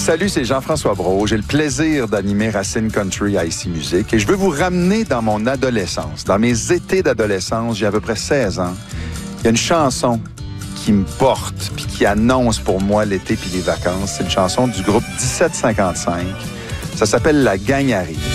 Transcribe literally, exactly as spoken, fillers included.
Salut, c'est Jean-François Brault. J'ai le plaisir d'animer Racine Country à Ici Musique et je veux vous ramener dans mon adolescence. Dans mes étés d'adolescence, j'ai à peu près seize ans. Il y a une chanson qui me porte puis qui annonce pour moi l'été puis les vacances. C'est une chanson du groupe dix-sept cinquante-cinq. Ça s'appelle « La gang arrive ».